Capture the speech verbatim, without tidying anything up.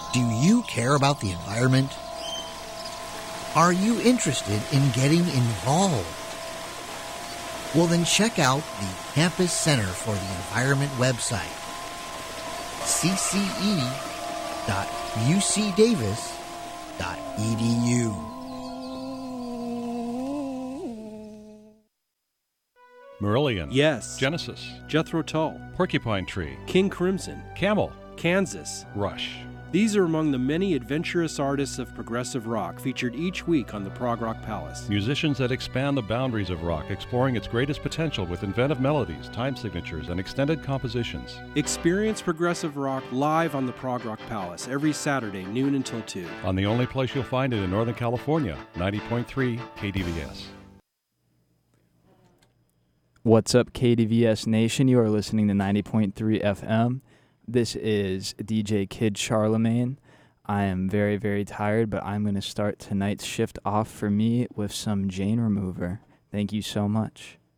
Do you care about the environment? Are you interested in getting involved? Well, then check out the Campus Center for the Environment website, c c e dot u c davis dot e d u. Marillion. Yes. Genesis. Jethro Tull. Porcupine Tree. King Crimson. Camel. Kansas. Rush. These are among the many adventurous artists of progressive rock featured each week on the Prog Rock Palace. Musicians that expand the boundaries of rock, exploring its greatest potential with inventive melodies, time signatures, and extended compositions. Experience progressive rock live on the Prog Rock Palace every Saturday, noon until two. On the only place you'll find it in Northern California, ninety point three K D V S. What's up, K D V S Nation? You are listening to ninety point three F M. This is D J Kid Charlemagne. I am very, very tired, but I'm going to start tonight's shift off for me with some Jane Remover. Thank you so much.